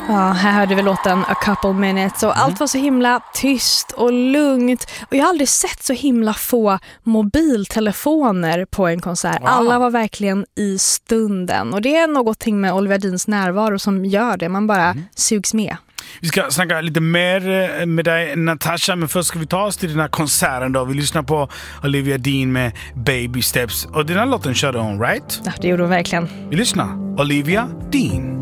Ja, här hörde vi låten A Couple Minutes och allt var så himla tyst och lugnt. Och jag har aldrig sett så himla få mobiltelefoner på en konsert. Wow. Alla var verkligen i stunden. Och det är någonting med Oliver Deans närvaro som gör det. Man bara sugs med. Vi ska snacka lite mer med dig, Natasha, men först ska vi ta oss till den här konserten då. Vi lyssnar på Olivia Dean med Baby Steps. Och den här låten körde hon, right? Ja, det gjorde hon verkligen. Vi lyssnar. Olivia Dean.